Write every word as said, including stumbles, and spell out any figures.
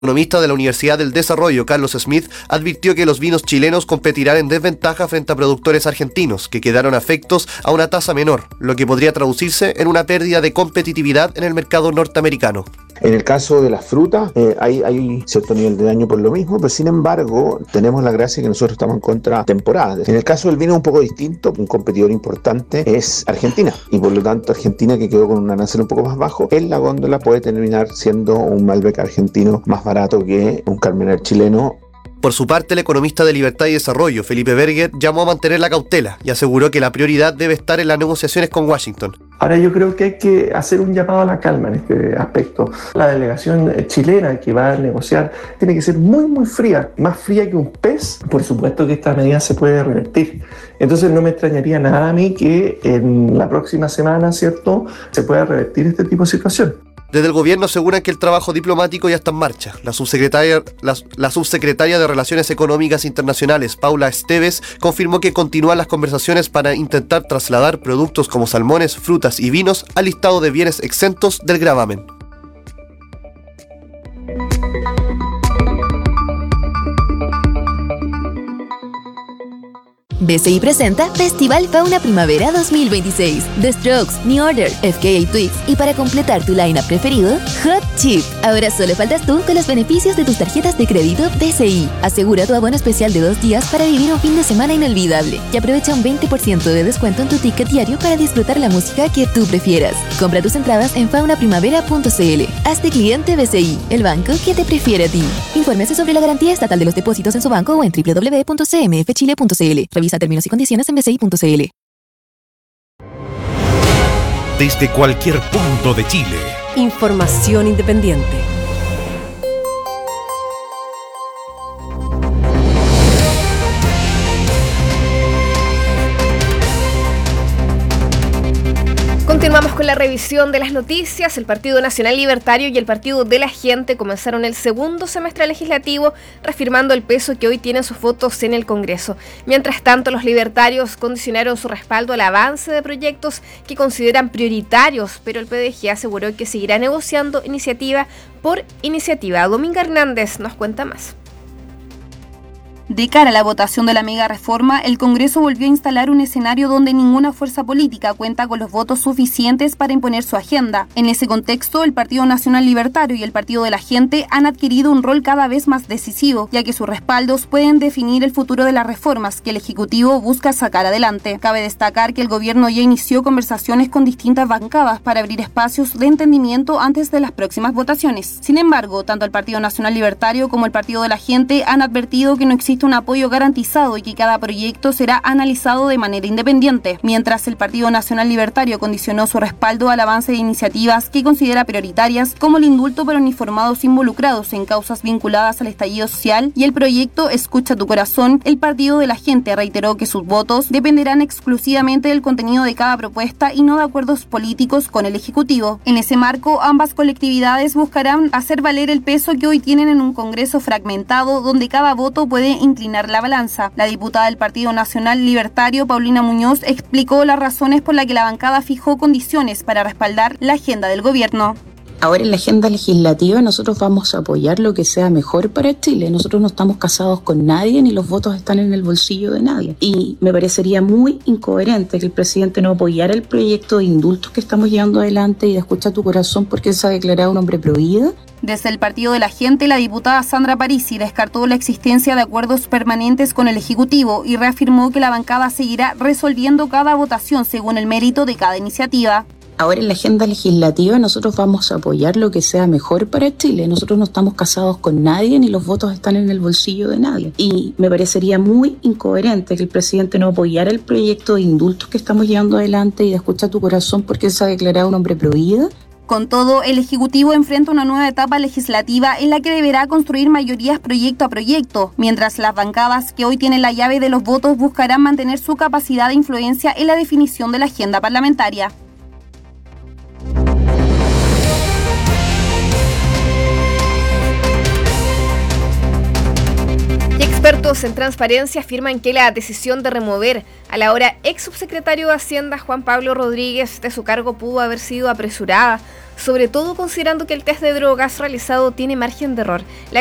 economista de la Universidad del Desarrollo, Carlos Smith, advirtió que los vinos chilenos competirán en desventaja frente a productores argentinos, que quedaron afectos a una tasa menor, lo que podría traducirse en una pérdida de competitividad en el mercado norteamericano. En el caso de las frutas, eh, hay, hay cierto nivel de daño por lo mismo, pero sin embargo, tenemos la gracia que nosotros estamos en contra temporada. En el caso del vino es un poco distinto, un competidor importante es Argentina, y por lo tanto Argentina, que quedó con un arancel un poco más bajo, en la góndola puede terminar siendo un Malbec argentino más barato que un Carmener chileno. Por su parte, el economista de Libertad y Desarrollo, Felipe Berger, llamó a mantener la cautela y aseguró que la prioridad debe estar en las negociaciones con Washington. Ahora yo creo que hay que hacer un llamado a la calma en este aspecto. La delegación chilena que va a negociar tiene que ser muy muy fría, más fría que un pez. Por supuesto que esta medida se puede revertir. Entonces no me extrañaría nada a mí que en la próxima semana, ¿cierto?, se pueda revertir este tipo de situación. Desde el gobierno aseguran que el trabajo diplomático ya está en marcha. La subsecretaria, la, la subsecretaria de Relaciones Económicas Internacionales, Paula Esteves, confirmó que continúan las conversaciones para intentar trasladar productos como salmones, frutas y vinos al listado de bienes exentos del gravamen. B C I presenta Festival Fauna Primavera dos mil veintiséis. The Strokes, New Order, F K A Twigs y para completar tu line-up preferido, Hot Chip. Ahora solo faltas tú con los beneficios de tus tarjetas de crédito B C I. Asegura tu abono especial de dos días para vivir un fin de semana inolvidable y aprovecha un veinte por ciento de descuento en tu ticket diario para disfrutar la música que tú prefieras. Compra tus entradas en fauna primavera punto c l. Hazte cliente B C I, el banco que te prefiere a ti. Infórmese sobre la garantía estatal de los depósitos en su banco o en doble u doble u doble u punto c m f chile punto c l. Revisa términos y condiciones en b c i punto c l. Desde cualquier punto de Chile. Información independiente. Continuamos con la revisión de las noticias. El Partido Nacional Libertario y el Partido de la Gente comenzaron el segundo semestre legislativo, reafirmando el peso que hoy tienen sus votos en el Congreso. Mientras tanto, los libertarios condicionaron su respaldo al avance de proyectos que consideran prioritarios, pero el P D G aseguró que seguirá negociando iniciativa por iniciativa. Dominga Hernández nos cuenta más. De cara a la votación de la mega reforma, el Congreso volvió a instalar un escenario donde ninguna fuerza política cuenta con los votos suficientes para imponer su agenda. En ese contexto, el Partido Nacional Libertario y el Partido de la Gente han adquirido un rol cada vez más decisivo, ya que sus respaldos pueden definir el futuro de las reformas que el Ejecutivo busca sacar adelante. Cabe destacar que el gobierno ya inició conversaciones con distintas bancadas para abrir espacios de entendimiento antes de las próximas votaciones. Sin embargo, tanto el Partido Nacional Libertario como el Partido de la Gente han advertido que no existe un apoyo garantizado y que cada proyecto será analizado de manera independiente, mientras el Partido Nacional Libertario condicionó su respaldo al avance de iniciativas que considera prioritarias, como el indulto para uniformados involucrados en causas vinculadas al estallido social y el proyecto Escucha tu Corazón. El Partido de la Gente reiteró que sus votos dependerán exclusivamente del contenido de cada propuesta y no de acuerdos políticos con el Ejecutivo. En ese marco, ambas colectividades buscarán hacer valer el peso que hoy tienen en un Congreso fragmentado, donde cada voto puede inclinar la balanza. La diputada del Partido Nacional Libertario, Paulina Muñoz, explicó las razones por las que la bancada fijó condiciones para respaldar la agenda del gobierno. Ahora en la agenda legislativa nosotros vamos a apoyar lo que sea mejor para Chile. Nosotros no estamos casados con nadie ni los votos están en el bolsillo de nadie. Y me parecería muy incoherente que el presidente no apoyara el proyecto de indultos que estamos llevando adelante y de Escucha tu Corazón porque él se ha declarado un hombre pro vida. Desde el Partido de la Gente, la diputada Sandra Parisi descartó la existencia de acuerdos permanentes con el Ejecutivo y reafirmó que la bancada seguirá resolviendo cada votación según el mérito de cada iniciativa. Ahora en la agenda legislativa nosotros vamos a apoyar lo que sea mejor para Chile. Nosotros no estamos casados con nadie ni los votos están en el bolsillo de nadie. Y me parecería muy incoherente que el presidente no apoyara el proyecto de indultos que estamos llevando adelante y de Escucha tu Corazón porque él se ha declarado un hombre pro vida. Con todo, el Ejecutivo enfrenta una nueva etapa legislativa en la que deberá construir mayorías proyecto a proyecto, mientras las bancadas que hoy tienen la llave de los votos buscarán mantener su capacidad de influencia en la definición de la agenda parlamentaria. Expertos en transparencia afirman que la decisión de remover al ahora ex subsecretario de Hacienda Juan Pablo Rodríguez de su cargo pudo haber sido apresurada. sobre todo considerando que el test de drogas realizado tiene margen de error. La